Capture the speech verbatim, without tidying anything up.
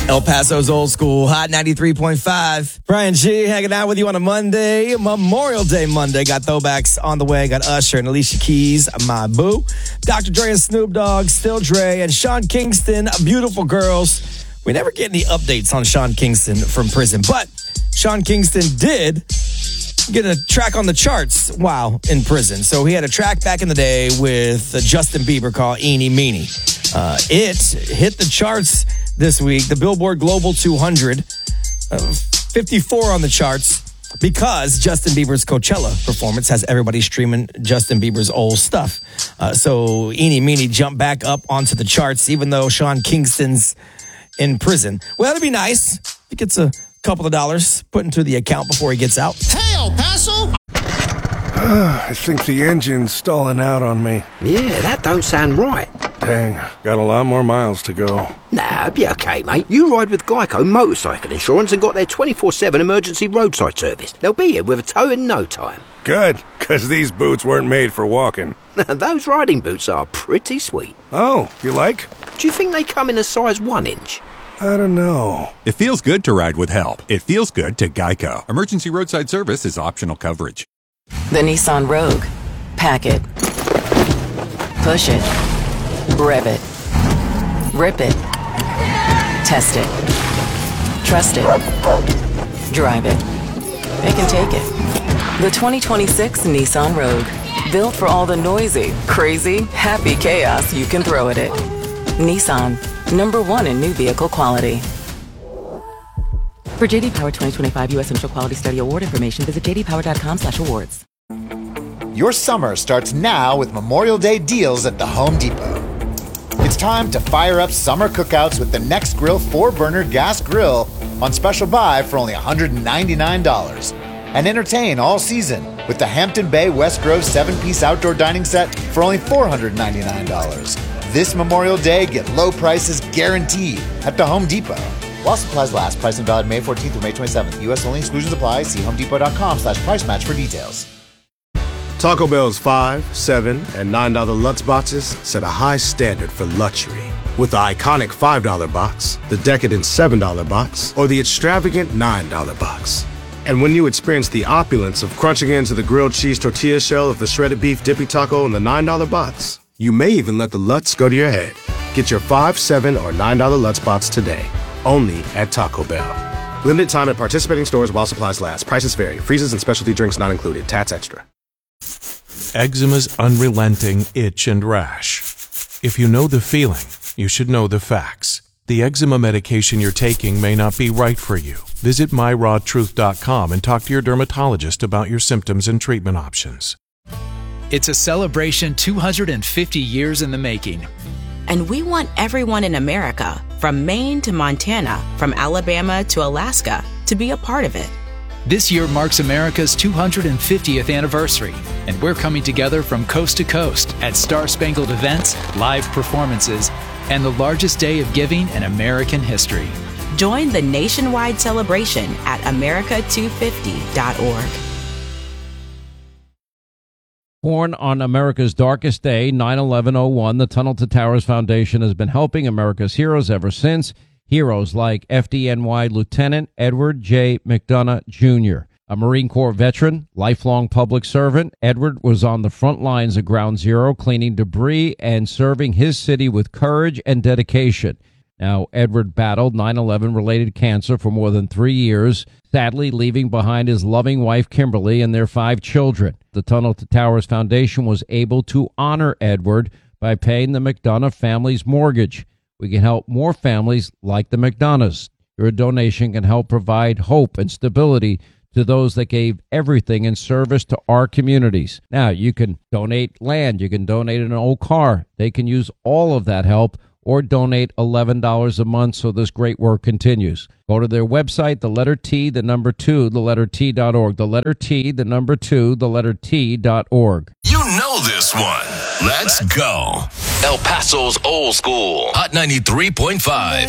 El Paso's Old School, Hot ninety-three point five. Brian G hanging out with you on a Monday, Memorial Day Monday. Got throwbacks on the way. Got Usher and Alicia Keys, my boo. Doctor Dre and Snoop Dogg, Still Dre, and Sean Kingston, Beautiful Girls. We never get any updates on Sean Kingston from prison, but Sean Kingston did get a track on the charts while in prison. So he had a track back in the day with uh, Justin Bieber called Eeny Meeny. Uh, it hit the charts this week, the Billboard Global two hundred, uh, fifty-four on the charts, because Justin Bieber's Coachella performance has everybody streaming Justin Bieber's old stuff. Uh, so Eeny Meeny jumped back up onto the charts, even though Sean Kingston's in prison. Well, that'd be nice. He gets a couple of dollars put into the account before he gets out. Hey, El Paso! I think the engine's stalling out on me. Yeah, that don't sound right. Dang, got a lot more miles to go. Nah, be okay, mate. You ride with Geico Motorcycle Insurance and got their twenty-four seven emergency roadside service. They'll be here with a tow in no time. Good, because these boots weren't made for walking. Those riding boots are pretty sweet. Oh, you like? Do you think they come in a size one inch? I don't know. It feels good to ride with help. It feels good to Geico. Emergency roadside service is optional coverage. The Nissan Rogue. Pack it. Push it. Rev it. Rip it. Test it. Trust it. Drive it. It can take it. The twenty twenty-six Nissan Rogue. Built for all the noisy, crazy, happy chaos you can throw at it. Nissan. Number one in new vehicle quality. For J D Power twenty twenty-five U S Initial Quality Study Award information, visit j d power dot com slash awards. Your summer starts now with Memorial Day deals at the Home Depot. It's time to fire up summer cookouts with the Nextgrill four-burner gas grill on special buy for only one hundred ninety-nine dollars. And entertain all season with the Hampton Bay West Grove seven-piece outdoor dining set for only four hundred ninety-nine dollars. This Memorial Day, get low prices guaranteed at the Home Depot. While supplies last, price and valid May fourteenth through May twenty-seventh. U S only, exclusions apply. See homedepot.com slash price match for details. Taco Bell's five, seven, and nine dollar Lutz boxes set a high standard for luxury. With the iconic five dollar box, the decadent seven dollar box, or the extravagant nine dollar box. And when you experience the opulence of crunching into the grilled cheese tortilla shell of the shredded beef dippy taco in the nine dollar box, you may even let the Lutz go to your head. Get your five, seven, or nine dollar Lutz box today. Only at Taco Bell. Limited time at participating stores while supplies last. Prices vary. Freezes and specialty drinks not included. Tats extra. Eczema's unrelenting itch and rash. If you know the feeling, you should know the facts. The eczema medication you're taking may not be right for you. Visit my raw truth dot com and talk to your dermatologist about your symptoms and treatment options. It's a celebration two hundred fifty years in the making. And we want everyone in America, from Maine to Montana, from Alabama to Alaska, to be a part of it. This year marks America's two hundred fiftieth anniversary, and we're coming together from coast to coast at Star-Spangled events, live performances, and the largest day of giving in American history. Join the nationwide celebration at america two fifty dot org. Born on America's darkest day, nine eleven oh one, the Tunnel to Towers Foundation has been helping America's heroes ever since. Heroes like F D N Y Lieutenant Edward J. McDonough, Junior A Marine Corps veteran, lifelong public servant, Edward was on the front lines of Ground Zero, cleaning debris and serving his city with courage and dedication. Now, Edward battled nine eleven-related cancer for more than three years, sadly leaving behind his loving wife, Kimberly, and their five children. The Tunnel to Towers Foundation was able to honor Edward by paying the McDonough family's mortgage. We can help more families like the McDonoughs. Your donation can help provide hope and stability to those that gave everything in service to our communities. Now, you can donate land. You can donate an old car. They can use all of that help, or donate eleven dollars a month so this great work continues. Go to their website, the letter T, the number two, the letter T dot org. The letter T, the number two, the letter T dot org. You know this one. Let's go. El Paso's Old School. Hot ninety-three point five.